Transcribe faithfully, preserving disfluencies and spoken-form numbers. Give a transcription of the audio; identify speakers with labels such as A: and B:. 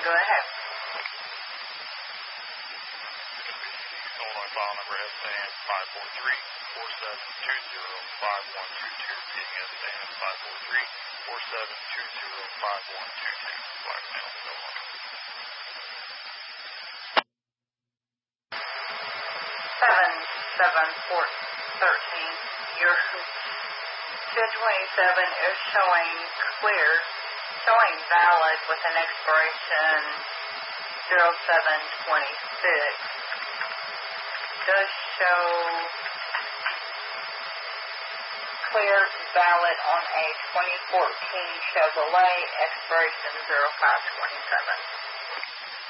A: Go ahead.
B: Illinois file number S A N five four three four seven two zero five one two two. P S A N five four three four seven two zero five one two two. Blackmail, Illinois.
A: seven seven four thirteen. Your two twenty-seven is showing clear, showing valid with an expiration zero seven twenty-six. Does show clear, valid on a twenty fourteen Chevrolet, expiration zero five twenty-seven.